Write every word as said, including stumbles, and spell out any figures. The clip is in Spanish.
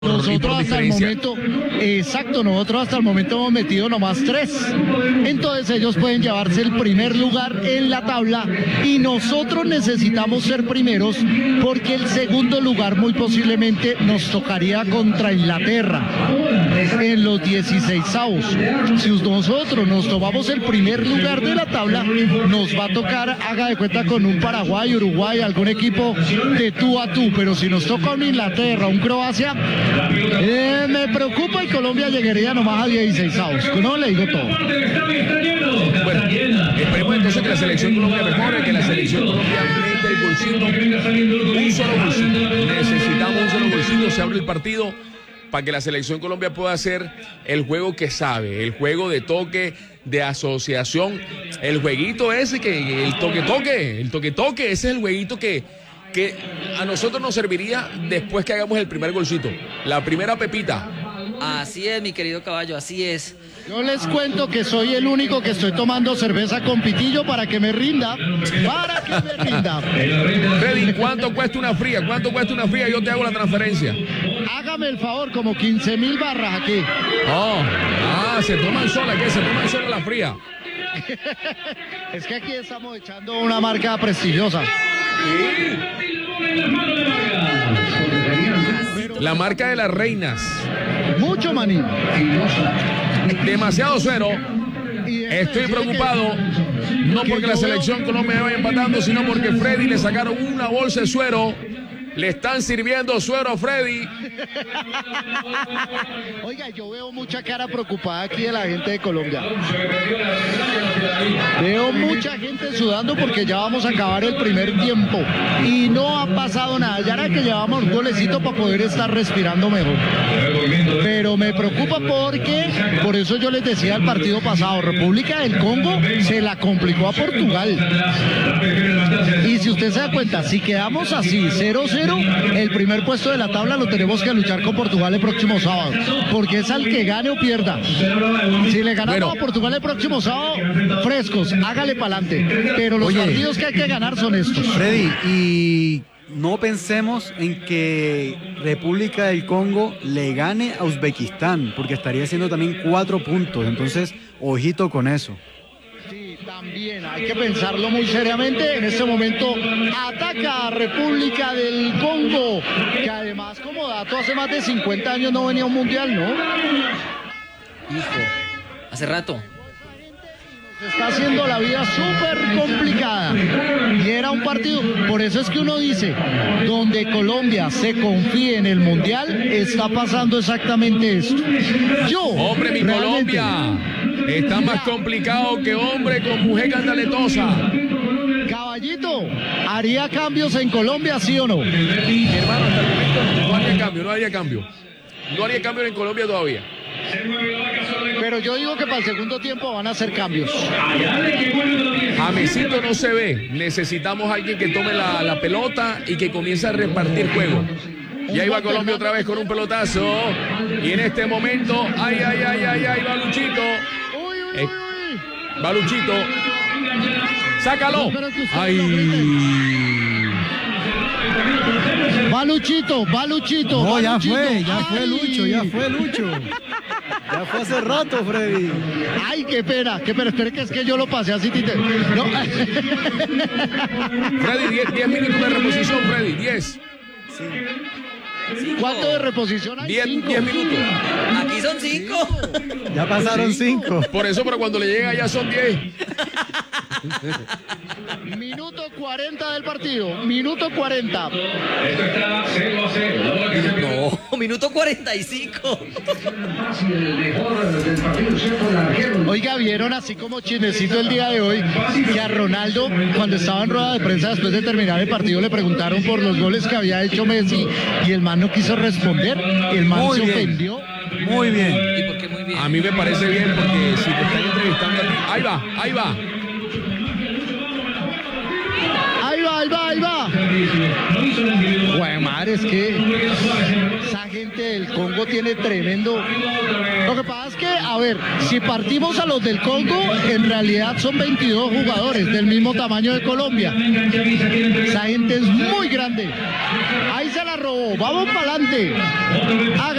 Nosotros hasta el momento, exacto, nosotros hasta el momento hemos metido nomás tres. Entonces ellos pueden llevarse el primer lugar en la tabla y nosotros necesitamos ser primeros porque el segundo lugar muy posiblemente nos tocaría contra Inglaterra en los dieciseisavos. Si nosotros nos tomamos el primer lugar de la tabla, nos va a tocar, haga de cuenta, con un Paraguay, Uruguay, algún equipo de tú a tú, pero si nos toca un Inglaterra, un Croacia, Eh, me preocupa y Colombia llegaría nomás a dieciseisavos. No le digo todo. Bueno, esperemos entonces que la selección Colombia mejore, que la selección Colombia mete el bolsito, un solo bolsito. Necesitamos un solo bolsito, se abre el partido para que la selección Colombia pueda hacer el juego que sabe, el juego de toque, de asociación, el jueguito ese que, el toque-toque, el toque-toque, ese es el jueguito que... que a nosotros nos serviría después que hagamos el primer golcito, la primera pepita. Así es, mi querido caballo, así es. Yo les cuento que soy el único que estoy tomando cerveza con pitillo para que me rinda, para que me rinda. Freddy, ¿cuánto cuesta una fría? ¿Cuánto cuesta una fría? Yo te hago la transferencia. Hágame el favor, como quince mil barras aquí. Oh, ah, se toman sola, ¿qué? Se toman sola la fría. Es que aquí estamos echando una marca prestigiosa. Sí. La marca de las reinas. Mucho maní. Demasiado suero. Estoy preocupado, no porque la selección Colombia vaya empatando, sino porque Freddy le sacaron una bolsa de suero. Le están sirviendo suero a Freddy. Oiga, yo veo mucha cara preocupada aquí de la gente de Colombia. Veo mucha gente sudando porque ya vamos a acabar el primer tiempo y no ha pasado nada. Ya era que llevamos un golecito para poder estar respirando mejor. Pero me preocupa porque, por eso yo les decía el partido pasado, República del Congo se la complicó a Portugal. Y si usted se da cuenta, si quedamos así, cero cero, el primer puesto de la tabla lo tenemos que luchar con Portugal el próximo sábado, porque es al que gane o pierda. Si le ganamos bueno. a Portugal el próximo sábado, frescos, hágale para adelante. Pero los Oye, partidos que hay que ganar son estos. Freddy, y no pensemos en que República del Congo le gane a Uzbekistán, porque estaría haciendo también cuatro puntos. Entonces, ojito con eso. También hay que pensarlo muy seriamente. En este momento ataca a República del Congo, que además, como dato, hace más de cincuenta años no venía a un mundial, ¿no? Hijo, hace rato. Se está haciendo la vida súper complicada. Y era un partido, por eso es que uno dice, donde Colombia se confíe en el mundial, está pasando exactamente esto. Yo, hombre, mi realmente, Colombia está más complicado que hombre con mujer candaletosa. Caballito, ¿haría cambios en Colombia, sí o no? Mi hermano, hasta el momento no haría cambio, no haría cambio. No haría cambio en Colombia todavía. Pero yo digo que para el segundo tiempo van a hacer cambios. Jamesito no se ve. Necesitamos a alguien que tome la, la pelota y que comience a repartir juego. Y ahí va Colombia otra vez con un pelotazo. Y en este momento, ay, ay, ay, ay, ay, va Luchito. Eh, va Luchito. Sácalo. Ay. Va Luchito, va Luchito. No, va ya Luchito. fue, ya Ay. fue Lucho, ya fue Lucho. Ya fue hace rato, Freddy. Ay, qué pena, qué pena. Espere que es que yo lo pasé así, Tite. No. Freddy, diez minutos de reposición, Freddy, diez. Sí. ¿Cuánto de reposición hay? diez minutos. Aquí son cinco. Ya pasaron cinco. Por eso, pero cuando le llega ya son diez. Minuto cuarenta del partido. Minuto cuarenta. No, minuto cuarenta y cinco. Oiga, vieron así como chismecito el día de hoy que a Ronaldo, cuando estaba en rueda de prensa después de terminar el partido, le preguntaron por los goles que había hecho Messi y el man no quiso responder. El man muy se bien. ofendió. Muy bien. ¿Y por qué muy bien? A mí me parece bien porque si te están entrevistando a ti, ahí va, ahí va. Ahí va, ahí va, ahí va. Bueno, madre, es que esa gente del Congo tiene tremendo. Lo que pasa es que, a ver, si partimos a los del Congo, en realidad son veintidós jugadores del mismo tamaño de Colombia. Esa gente es muy grande. Ahí se la robó. Vamos para adelante.